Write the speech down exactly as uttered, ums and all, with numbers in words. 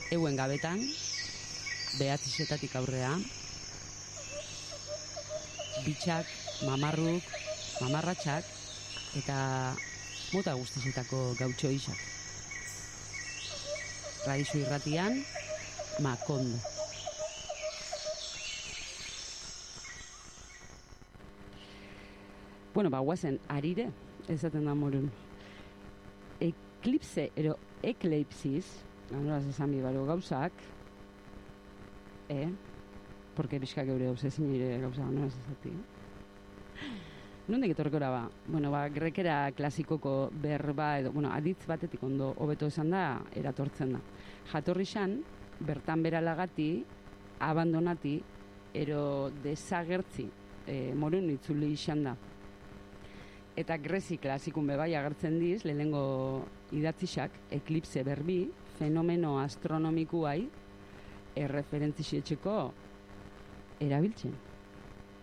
euen gabetan, behatzizetatik aurrea, bitxak, mamarruk, mamarratxak, eta mota guztizetako gautxo isak. Raizu irratian, Makondo. Bueno, ba, guazen, arire, ezaten da morun. Eklipse, ero, ekleipsiz, noraz esan bibaro gauzak, eh? Porque bizkak eure gauz ezin ere gauzak, noraz ezati. Nondik etorkora ba? Bueno, ba, grekera klasikoko berba, edo, bueno, aditz batetik ondo hobeto esan da, eratortzen da. Jatorri xan, bertan beralagati, abandonati, ero desagertzi, e, morun itzuli izan da. Eta grezi klasikun bebai agertzen diz, lehenengo idatzixak, eklipse berbi, fenomeno astronomikuai, erreferentzietxeko erabiltzen.